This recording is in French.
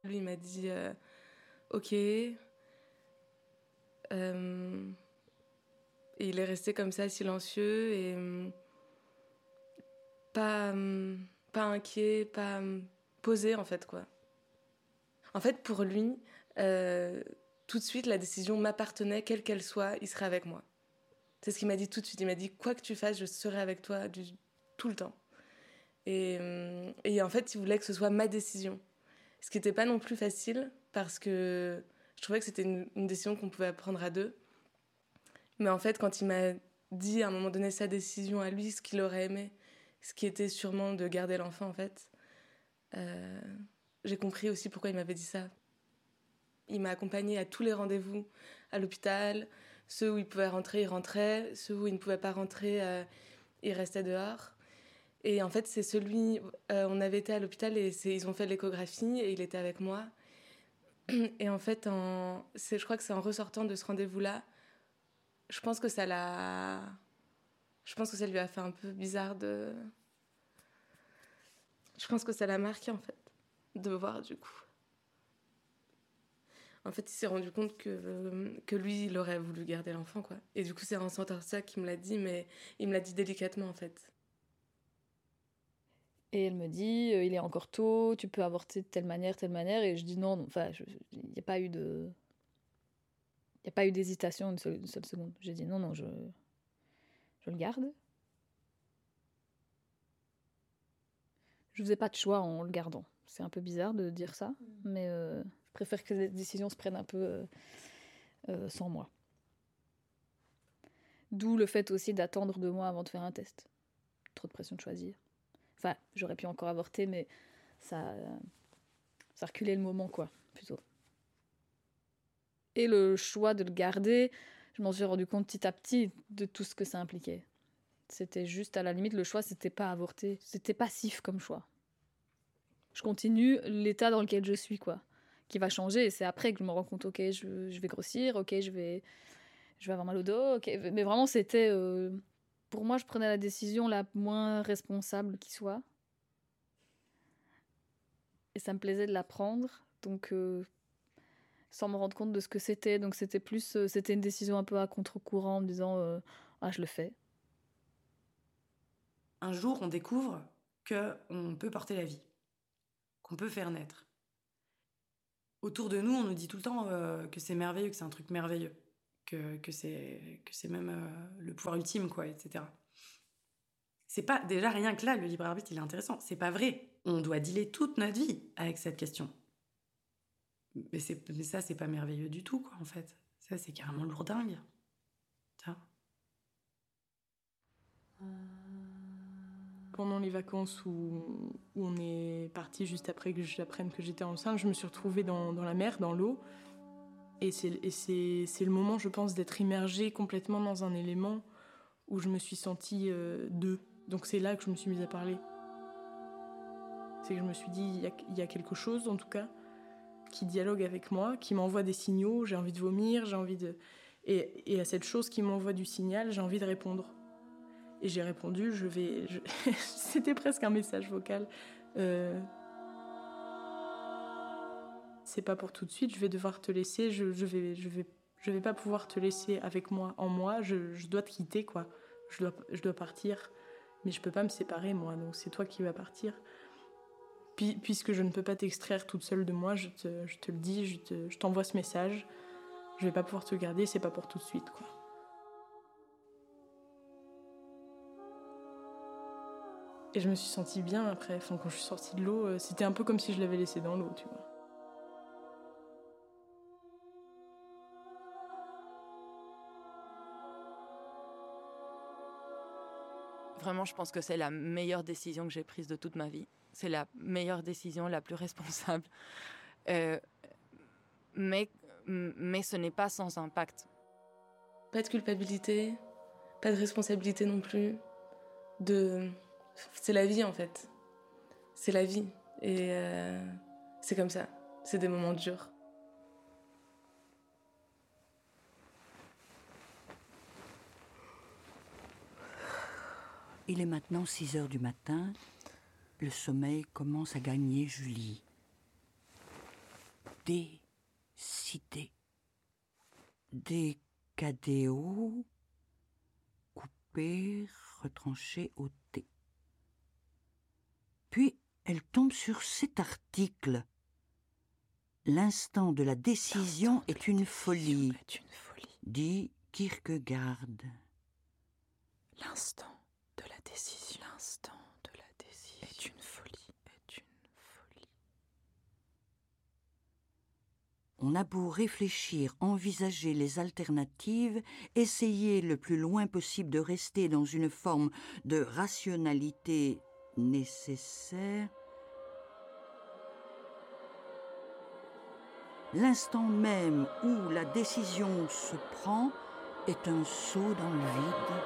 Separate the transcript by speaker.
Speaker 1: Lui, il m'a dit ok. Et il est resté comme ça, silencieux et pas, pas inquiet, pas posé en fait, quoi. En fait, pour lui, tout de suite, la décision m'appartenait, quelle qu'elle soit, il serait avec moi. C'est ce qu'il m'a dit tout de suite. Il m'a dit, quoi que tu fasses, je serai avec toi tout le temps. Et en fait, il voulait que ce soit ma décision. Ce qui n'était pas non plus facile, parce que je trouvais que c'était une décision qu'on pouvait prendre à deux. Mais en fait, quand il m'a dit à un moment donné sa décision à lui, ce qu'il aurait aimé, ce qui était sûrement de garder l'enfant, en fait, j'ai compris aussi pourquoi il m'avait dit ça. Il m'a accompagnée à tous les rendez-vous à l'hôpital. Ceux où il pouvait rentrer, il rentrait. Ceux où il ne pouvait pas rentrer, il restait dehors. Et en fait, c'est celui... on avait été à l'hôpital et ils ont fait l'échographie et il était avec moi. Et en fait, je crois que c'est en ressortant de ce rendez-vous-là, je pense que ça lui a fait un peu bizarre de... Je pense que ça l'a marqué, en fait, de me voir, du coup. En fait, il s'est rendu compte que lui, il aurait voulu garder l'enfant, quoi. Et du coup, c'est en sentant ça qu'il me l'a dit, mais il me l'a dit délicatement, en fait.
Speaker 2: Et elle me dit, il est encore tôt, tu peux avorter de telle manière, et je dis non, enfin, il n'y a pas eu de... Il n'y a pas eu d'hésitation une seule seconde. J'ai dit non, je le garde. Je faisais pas de choix en le gardant. C'est un peu bizarre de dire ça, mais je préfère que les décisions se prennent un peu sans moi. D'où le fait aussi d'attendre 2 mois avant de faire un test. Trop de pression de choisir. Enfin, j'aurais pu encore avorter, mais ça reculait le moment, quoi, plutôt. Et le choix de le garder, je m'en suis rendu compte petit à petit de tout ce que ça impliquait. C'était juste, à la limite, le choix, c'était pas avorter. C'était passif comme choix. Je continue l'état dans lequel je suis, quoi, qui va changer. Et c'est après que je me rends compte, ok, je vais grossir, ok, je vais avoir mal au dos, ok. Mais vraiment, c'était... pour moi, je prenais la décision la moins responsable qui soit. Et ça me plaisait de la prendre, donc sans me rendre compte de ce que c'était. Donc c'était plus... c'était une décision un peu à contre-courant, en me disant, ah, je le fais.
Speaker 3: Un jour, on découvre qu'on peut porter la vie, qu'on peut faire naître. Autour de nous, on nous dit tout le temps que c'est merveilleux, que c'est un truc merveilleux, que c'est même le pouvoir ultime, quoi, etc. C'est pas, déjà rien que là, le libre arbitre, il est intéressant. C'est pas vrai. On doit dealer toute notre vie avec cette question. Mais ça, c'est pas merveilleux du tout, quoi, en fait. Ça, c'est carrément lourdingue. Ça.
Speaker 4: Pendant les vacances où on est parti juste après que j'apprenne que j'étais enceinte, je me suis retrouvée dans la mer, dans l'eau. Et c'est le moment, je pense, d'être immergée complètement dans un élément où je me suis sentie d'eux. Donc c'est là que je me suis mise à parler. C'est que je me suis dit, il y a quelque chose, en tout cas, qui dialogue avec moi, qui m'envoie des signaux, j'ai envie de vomir, j'ai envie de... Et à cette chose qui m'envoie du signal, j'ai envie de répondre. Et j'ai répondu, c'était presque un message vocal. C'est pas pour tout de suite, je vais devoir te laisser, je vais pas pouvoir te laisser avec moi, en moi, je dois te quitter, quoi. Je dois partir, mais je peux pas me séparer, moi, donc c'est toi qui vas partir. Puisque je ne peux pas t'extraire toute seule de moi, je te le dis, je t'envoie ce message, je vais pas pouvoir te le garder, c'est pas pour tout de suite, quoi. Et je me suis sentie bien après, quand je suis sortie de l'eau, c'était un peu comme si je l'avais laissé dans l'eau, tu vois.
Speaker 5: Vraiment, je pense que c'est la meilleure décision que j'ai prise de toute ma vie. C'est la meilleure décision, la plus responsable. Mais ce n'est pas sans impact.
Speaker 1: Pas de culpabilité, pas de responsabilité non plus. C'est la vie, en fait. C'est la vie. Et c'est comme ça. C'est des moments durs.
Speaker 6: Il est maintenant 6h du matin. Le sommeil commence à gagner Julie. décider. Décadéo, couper, retrancher au T. Puis elle tombe sur cet article. L'instant de la décision est une folie, dit Kierkegaard.
Speaker 5: L'instant de la décision. L'instant de la décision est une folie.
Speaker 6: On a beau réfléchir, envisager les alternatives, essayer le plus loin possible de rester dans une forme de rationalité nécessaire, l'instant même où la décision se prend est un saut dans le vide.